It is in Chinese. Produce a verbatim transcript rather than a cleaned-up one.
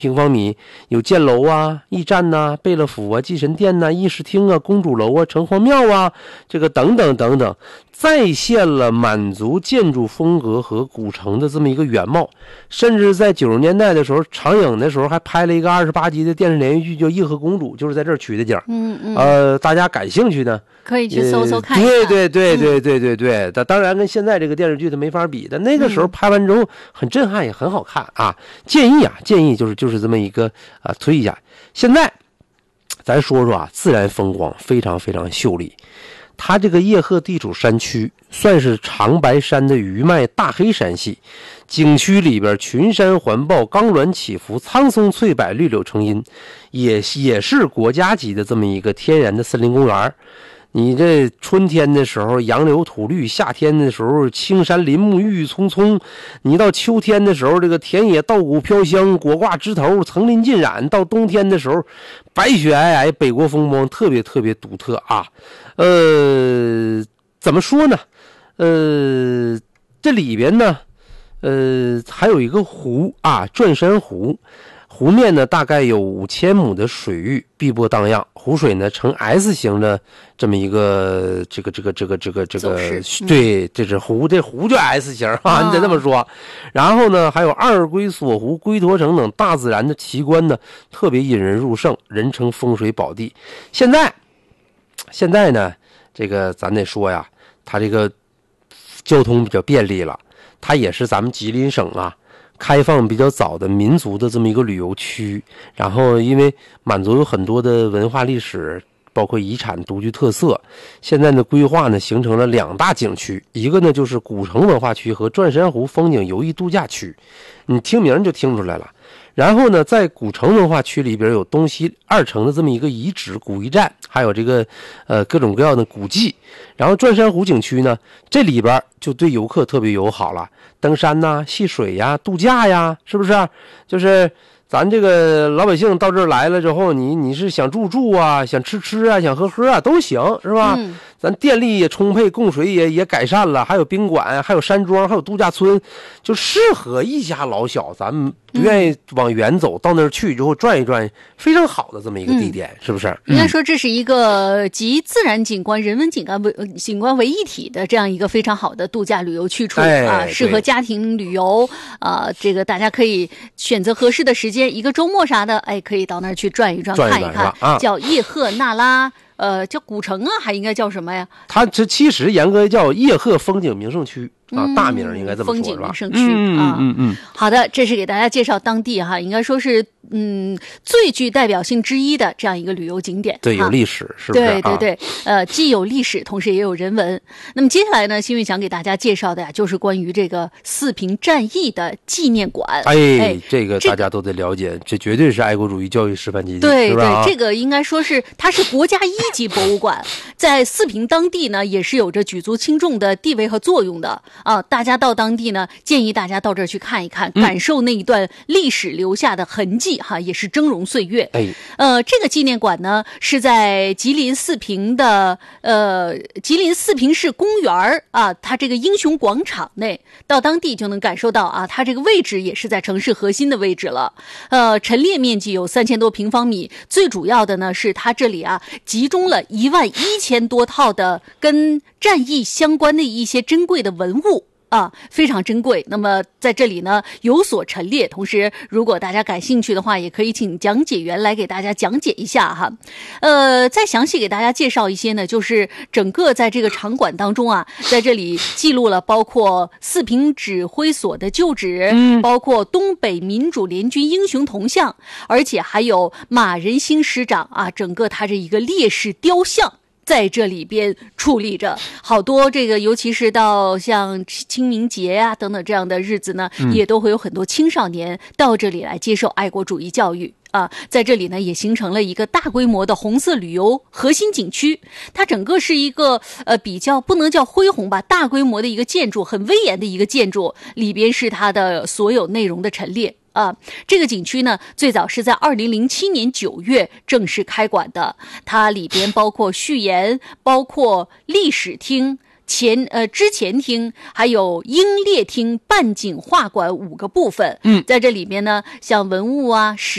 平方米，有箭楼啊、驿站呐、啊、贝勒府啊、祭神殿呐、啊、议事厅啊、公主楼啊、城隍庙啊，这个等等等等，再现了满族建筑风格和古城的这么一个原貌。甚至在九十年代的时候，长影的时候还拍了一个二十八集的电视连续剧，叫《叶赫公主》，就是在这儿取的景。 嗯嗯。 呃，大家感兴趣呢， 可以去搜搜看一下。 对对对对对对对，但、嗯、当然跟现在这个电视剧它没法比的。那个时候拍完之后很震撼，也很好看啊。建议啊，建议就是就是这么一个啊推一下。现在咱说说啊，自然风光非常非常秀丽。它这个叶赫地处山区，算是长白山的余脉大黑山系。景区里边群山环抱，冈峦起伏，苍松翠柏，绿柳成荫，也也是国家级的这么一个天然的森林公园。你这春天的时候杨柳吐绿，夏天的时候青山林木郁郁葱葱，你到秋天的时候这个田野稻谷飘香，果挂枝头，层林尽染，到冬天的时候白雪皑皑，北国风光特别特别独特啊。呃怎么说呢，呃这里边呢呃还有一个湖啊，转山湖，湖面呢大概有五千亩的水域，碧波荡漾，湖水呢呈 S 型的这么一个这个这个这个这个这个、嗯、对，这是湖，这湖就 S 型啊，啊你得这么说。然后呢还有二龟锁湖、龟驼城等大自然的奇观呢，特别引人入胜，人称风水宝地。现在现在呢这个咱得说呀，它这个交通比较便利了，它也是咱们吉林省啊开放比较早的民族的这么一个旅游区。然后因为满族有很多的文化历史，包括遗产独具特色，现在的规划呢形成了两大景区，一个呢就是古城文化区和转山湖风景游艺度假区，你听名就听出来了。然后呢在古城文化区里边有东西二城的这么一个遗址古驿站，还有这个呃各种各样的古迹。然后转山湖景区呢，这里边就对游客特别友好了，登山呐、戏水呀、度假呀，是不是？就是咱这个老百姓到这儿来了之后，你你是想住住啊，想吃吃啊，想喝喝啊都行，是吧？嗯，咱电力也充沛，供水也也改善了，还有宾馆，还有山庄，还有度假村，就适合一家老小，咱们不愿意往远走，到那儿去之后转一转，非常好的这么一个地点，嗯、是不是？ 应该说这是一个集自然景观、人文景观为景观为一体的这样一个非常好的度假旅游去处、哎、啊，适合家庭旅游啊。这个大家可以选择合适的时间，一个周末啥的，哎，可以到那儿去转一转， 转看一看， 啊、 叫叶赫那拉。呃，叫古城啊，还应该叫什么呀？ 它这其实严格叫叶赫风景名胜区啊，嗯、大名应该这么说风景名胜区、 嗯、 啊。 嗯嗯。 好的，这是给大家介绍当地哈，应该说是嗯最具代表性之一的这样一个旅游景点。 对，有历史，是不是？ 对对对，啊、呃，既有历史，同时也有人文。那么接下来呢，新宇想给大家介绍的呀，就是关于这个四平战役的纪念馆。 哎，哎这个大家都得了解，这, 这绝对是爱国主义教育示范基地。 对对， 啊、 这个应该说是它是国家一级博物馆，在四平当地呢也是有着举足轻重的地位和作用的啊。大家到当地呢，建议大家到这儿去看一看，感受那一段历史留下的痕迹哈、嗯，也是峥嵘岁月。 哎， 呃，这个纪念馆呢是在吉林四平的呃吉林四平市公园啊，它这个英雄广场内，到当地就能感受到啊，它这个位置也是在城市核心的位置了。呃，陈列面积有三千多平方米，最主要的呢是它这里啊集中了一万一千多套的跟战役相关的一些珍贵的文物。啊，非常珍贵。那么在这里呢有所陈列，同时如果大家感兴趣的话，也可以请讲解员来给大家讲解一下哈。呃，再详细给大家介绍一些呢，就是整个在这个场馆当中啊，在这里记录了包括四平指挥所的旧址，嗯，包括东北民主联军英雄铜像，而且还有马仁兴师长啊，整个他这一个烈士雕像。在这里边矗立着好多这个，尤其是到像清明节啊等等这样的日子呢、嗯、也都会有很多青少年到这里来接受爱国主义教育啊。在这里呢也形成了一个大规模的红色旅游核心景区，它整个是一个呃比较不能叫恢宏吧，大规模的一个建筑，很威严的一个建筑，里边是它的所有内容的陈列。啊，这个景区呢，最早是在二零零七年九月正式开馆的。它里边包括序言，包括历史厅、 前呃之前厅，还有英烈厅、半景画馆五个部分。 嗯， 在这里面呢，像文物啊、石